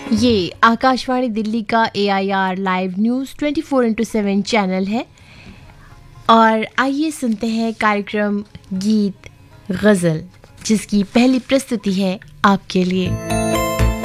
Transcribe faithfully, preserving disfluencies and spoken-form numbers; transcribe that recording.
ये आकाशवाणी दिल्ली का ए I R live news twenty four into seven channel है और आइए सुनते हैं कार्यक्रम गीत गज़ल, जिसकी पहली प्रस्तुति है आपके लिए।